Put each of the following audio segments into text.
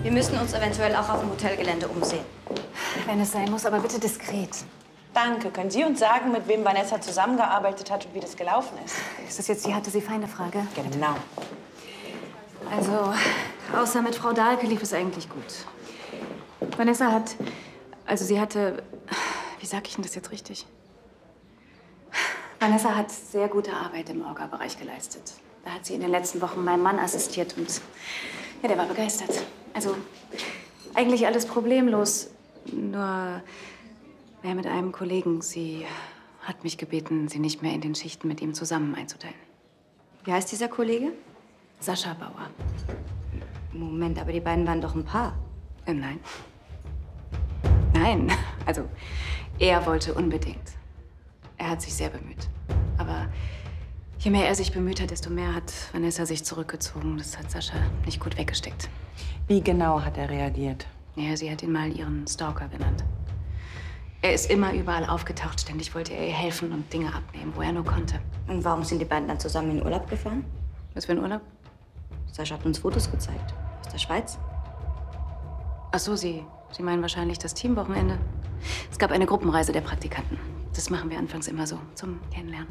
Wir müssen uns eventuell auch auf dem Hotelgelände umsehen. Wenn es sein muss, aber bitte diskret. Danke. Können Sie uns sagen, mit wem Vanessa zusammengearbeitet hat und wie das gelaufen ist? Ist das jetzt die hatte sie feine Frage? Genau. Also, außer mit Frau Dahlke lief es eigentlich gut. Vanessa hat, also sie hatte, wie sag ich denn das jetzt richtig? Vanessa hat sehr gute Arbeit im Orga-Bereich geleistet. Da hat sie in den letzten Wochen meinem Mann assistiert und ja, der war begeistert. Also eigentlich alles problemlos, nur mit einem Kollegen. Sie hat mich gebeten, sie nicht mehr in den Schichten mit ihm zusammen einzuteilen. Wie heißt dieser Kollege? Sascha Bauer. Moment, aber die beiden waren doch ein Paar. Nein. Nein, also er wollte unbedingt. Er hat sich sehr bemüht. Aber je mehr er sich bemüht hat, desto mehr hat Vanessa sich zurückgezogen. Das hat Sascha nicht gut weggesteckt. Wie genau hat er reagiert? Ja, sie hat ihn mal ihren Stalker genannt. Er ist immer überall aufgetaucht. Ständig wollte er ihr helfen und Dinge abnehmen, wo er nur konnte. Und warum sind die beiden dann zusammen in den Urlaub gefahren? Was für ein Urlaub? Sascha hat uns Fotos gezeigt. Aus der Schweiz. Ach so, Sie meinen wahrscheinlich das Teamwochenende. Es gab eine Gruppenreise der Praktikanten. Das machen wir anfangs immer so, zum Kennenlernen.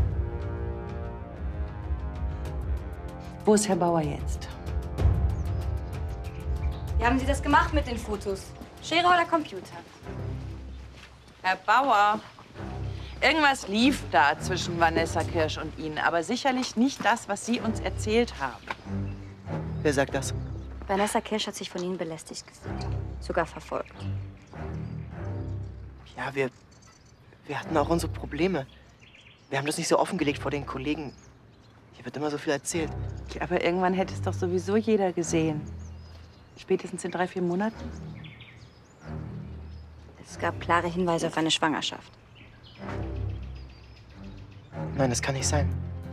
Wo ist Herr Bauer jetzt? Wie haben Sie das gemacht mit den Fotos? Schere oder Computer? Herr Bauer, irgendwas lief da zwischen Vanessa Kirsch und Ihnen, aber sicherlich nicht das, was Sie uns erzählt haben. Wer sagt das? Vanessa Kirsch hat sich von Ihnen belästigt gefühlt. Sogar verfolgt. Ja, wir hatten auch unsere Probleme. Wir haben das nicht so offengelegt vor den Kollegen. Hier wird immer so viel erzählt. Aber irgendwann hätte es doch sowieso jeder gesehen. Spätestens in 3, 4 Monaten. Es gab klare Hinweise auf eine Schwangerschaft. Nein, das kann nicht sein.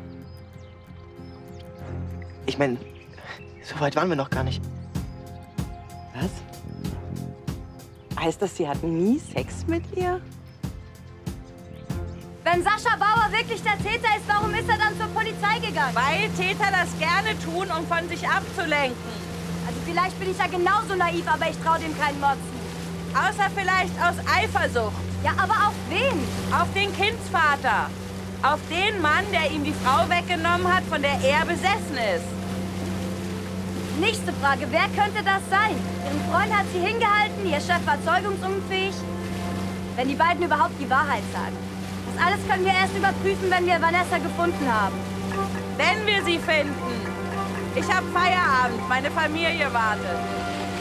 Ich meine, so weit waren wir noch gar nicht. Was? Heißt das, Sie hatten nie Sex mit ihr? Wenn Sascha Bauer wirklich der Täter ist, warum ist er dann zur Polizei gegangen? Weil Täter das gerne tun, um von sich abzulenken. Also vielleicht bin ich ja genauso naiv, aber ich traue dem keinen Motzen. Außer vielleicht aus Eifersucht. Ja, aber auf wen? Auf den Kindsvater. Auf den Mann, der ihm die Frau weggenommen hat, von der er besessen ist. Nächste Frage, wer könnte das sein? Ihren Freund hat sie hingehalten, ihr Chef war zeugungsunfähig. Wenn die beiden überhaupt die Wahrheit sagen. Das alles können wir erst überprüfen, wenn wir Vanessa gefunden haben. Wenn wir sie finden. Ich habe Feierabend, meine Familie wartet.